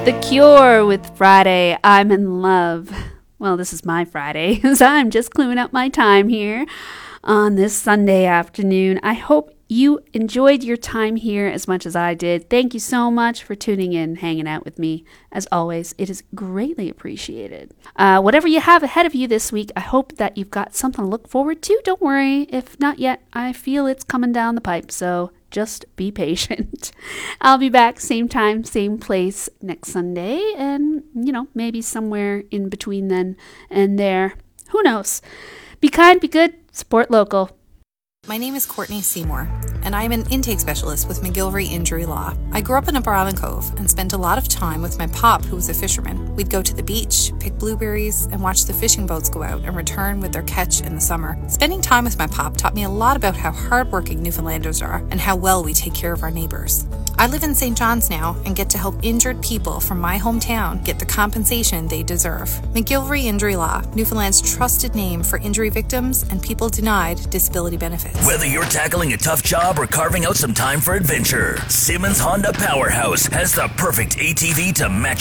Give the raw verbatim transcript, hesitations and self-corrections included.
The Cure with Friday, I'm in Love. Well, this is my Friday, as I'm just clearing up my time here on this Sunday afternoon. I hope you enjoyed your time here as much as I did. Thank you so much for tuning in, hanging out with me. As always, it is greatly appreciated. Uh, whatever you have ahead of you this week, I hope that you've got something to look forward to. Don't worry, if not yet, I feel it's coming down the pipe, so just be patient. I'll be back same time, same place next Sunday, and, you know, maybe somewhere in between then and there. Who knows? Be kind, be good, support local. My name is Courtney Seymour, and I am an intake specialist with McGillivray Injury Law. I grew up in Upper Island Cove and spent a lot of time with my pop, who was a fisherman. We'd go to the beach, pick blueberries, and watch the fishing boats go out and return with their catch in the summer. Spending time with my pop taught me a lot about how hardworking Newfoundlanders are and how well we take care of our neighbors. I live in Saint John's now and get to help injured people from my hometown get the compensation they deserve. McGillivray Injury Law, Newfoundland's trusted name for injury victims and people denied disability benefits. Whether you're tackling a tough job or carving out some time for adventure, Simmons Honda Powerhouse has the perfect A T V to match